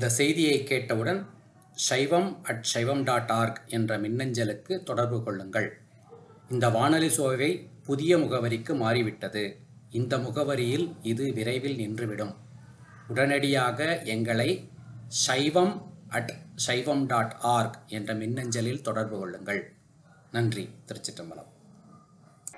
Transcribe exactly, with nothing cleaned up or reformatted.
செய்தியை கேட்டவுடன் சைவம் அட் சைவம் டாட் ஆர்க் என்ற மின்னஞ்சலுக்கு தொடர்பு கொள்ளுங்கள். இந்த வானொலி சோவை புதிய முகவரிக்கு மாறிவிட்டது. இந்த முகவரியில் இது விரைவில் நின்றுவிடும். உடனடியாக எங்களை சைவம் அட் சைவம் டாட் ஆர்க் என்ற மின்னஞ்சலில் தொடர்பு கொள்ளுங்கள். நன்றி. திருச்சிற்றம்பலம்.